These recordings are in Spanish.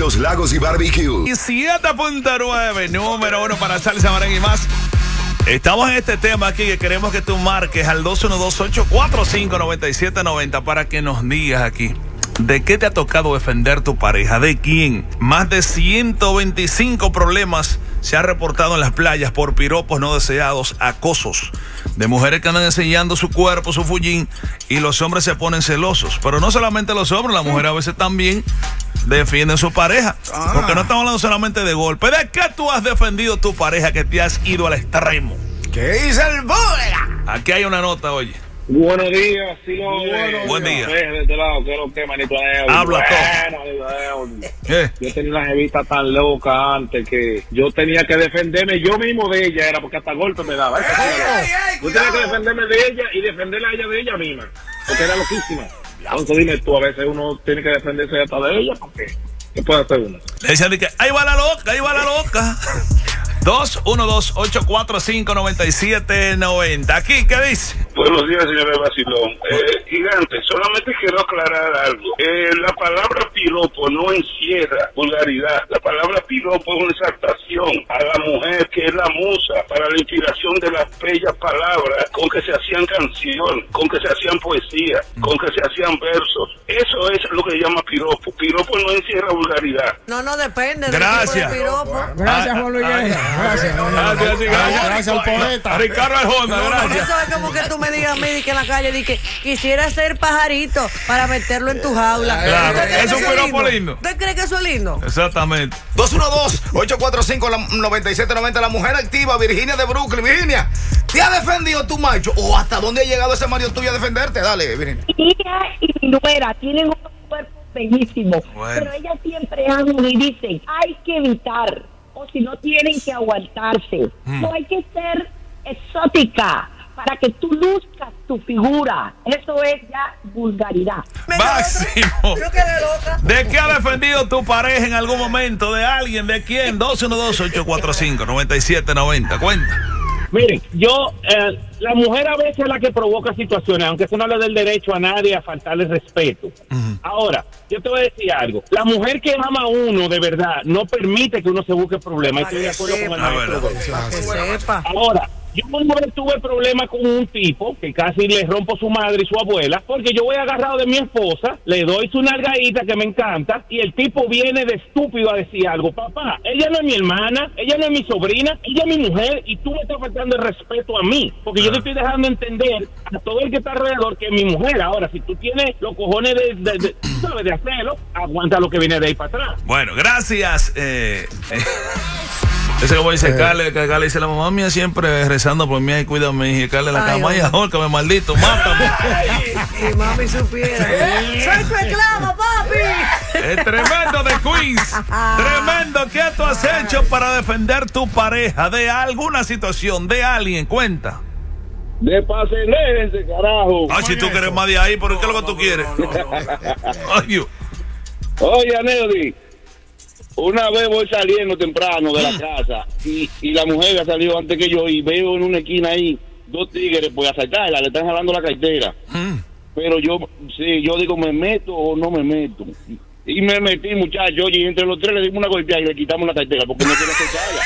Los Lagos y Barbecue. Y 7.9, número 1 para salsa, merengue y más. Estamos en este tema aquí que queremos que tú marques al 212-845-9790 para que nos digas aquí. ¿De qué te ha tocado defender tu pareja? ¿De quién? Más de 125 problemas se han reportado en las playas por piropos no deseados, acosos de mujeres que andan enseñando su cuerpo, su fullín, y los hombres se ponen celosos. Pero no solamente los hombres, las mujeres a veces también defienden su pareja. Porque no estamos hablando solamente de golpe. ¿De qué tú has defendido tu pareja que te has ido al extremo? ¿Qué dice el Bóveda? Aquí hay una nota, oye. Buenos días, sí, Buen día. De este lado, ¿qué es lo que, manito? Habla todo. Yo tenía una jevita tan loca antes que yo tenía que defenderme yo mismo de ella, era porque hasta golpe me daba. Yo tenía que defenderme de ella y defenderla a ella de ella misma, porque era loquísima. Entonces dime tú, a veces uno tiene que defenderse hasta de ella, porque ¿qué puede hacer uno? Le decían que ahí va la loca, ahí va la loca. 212-845-9790. Aquí, ¿qué dice? Buenos días, señor Vacilón. Gigante, solamente quiero aclarar algo. La palabra piropo no encierra vulgaridad. La palabra piropo es una exaltación a la mujer que es la musa para la inspiración de las bellas palabras con que se hacían canciones, con que se hacían poesía, con que se hacían versos. Eso es lo que se llama piropo. Piropo no encierra vulgaridad. No depende del Gracias. tipo de piropo. Gracias, Juan Luis. Gracias al poeta. Ricardo Arjona, gracias. Eso es como que tú me digas a mí que en la calle di que quisiera ser pajarito para meterlo en tu jaula. Claro, es un piropo lindo. ¿Usted cree que eso es lindo? Exactamente. 212-845-9790. La mujer activa, Virginia de Brooklyn. Virginia, ¿te ha defendido tu macho? ¿O hasta dónde ha llegado ese marido tuyo a defenderte? Dale, Virginia. Ella y mi nuera tienen un cuerpo bellísimo, pero ellas siempre hablan y dicen, hay que evitar, o si no tienen que aguantarse. No hay que ser exótica para que tú luzcas tu figura. Eso es ya vulgaridad. Máximo. Yo quedé loca. ¿De qué ha defendido tu pareja en algún momento? ¿De alguien? ¿De quién? 212-845-9790. Cuenta. Miren, la mujer a veces es la que provoca situaciones, aunque eso no le dé el derecho a nadie a faltarle respeto. Ahora, yo te voy a decir algo. La mujer que ama a uno de verdad no permite que uno se busque problemas. Estoy de acuerdo con el maestro. Ahora, yo una vez tuve problemas con un tipo que casi le rompo su madre y su abuela, porque yo voy agarrado de mi esposa, le doy su nalgadita que me encanta, y el tipo viene de estúpido a decir algo. Papá, ella no es mi hermana, ella no es mi sobrina, ella es mi mujer, y tú me estás faltando el respeto a mí, porque yo te estoy dejando entender a todo el que está alrededor que es mi mujer. Ahora, si tú tienes los cojones de hacerlo, aguanta lo que viene de ahí para atrás. Bueno, gracias. Ese como dice Carle, que Carle dice, la mamá mía siempre rezando por mí y cuídame, y Carle la cama y ahórcame, maldito, mátame. Si mami supiera. Soy tu esclavo, papi. Es tremendo de Queens. Tremendo. ¿Qué tú has hecho para defender tu pareja de alguna situación, de alguien? Cuenta. De pasenense, carajo. Ah, si tú quieres más de ahí, ¿pero qué es lo que tú quieres? Ay, Dios. Oye, Aneudi, una vez voy saliendo temprano de la casa y la mujer ha salido antes que yo y veo en una esquina ahí dos tigres pues a asaltarla, le están jalando la cartera. Pero yo digo, ¿me meto o no me meto? Y me metí, muchacho, y entre los tres le dimos una golpeada y le quitamos la cartera porque no quiere asaltarla.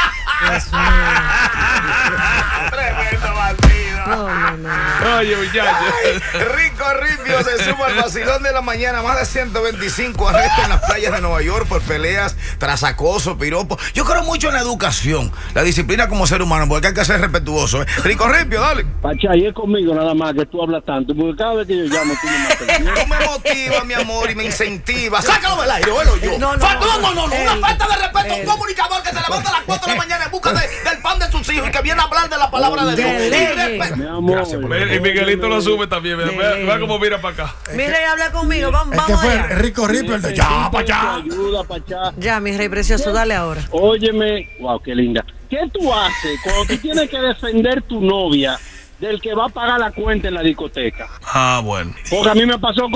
Tremendo bandido. No. Oye, muchachos. Rico Ripio se suma al vacilón de la mañana. Más de 125 arrestos en las playas de Nueva York por peleas tras acoso, piropo. Yo creo mucho en la educación, la disciplina como ser humano, porque hay que ser respetuoso. Rico Ripio, dale. Pacha, y es conmigo nada más que tú hablas tanto, porque cada vez que yo llamo tú me matas. Tú me motivas, mi amor, y me incentiva. Sácalo del aire, vuelo yo. No. Una falta de respeto a un comunicador que se levanta a las 4 de la mañana en busca del pan de sus hijos y que viene a hablar de la palabra de Dios. Mi amor. Y Miguelito lo sube también. Vea cómo mira para acá. Mi rey, habla conmigo. Vamos allá. Rico Ripio, el de ya, pa' allá. Ayuda, Pacha. Ya, mi rey precioso, dale ahora. Óyeme, wow, qué linda. ¿Qué tú haces cuando tú tienes que defender tu novia del que va a pagar la cuenta en la discoteca? Bueno. Porque a mí me pasó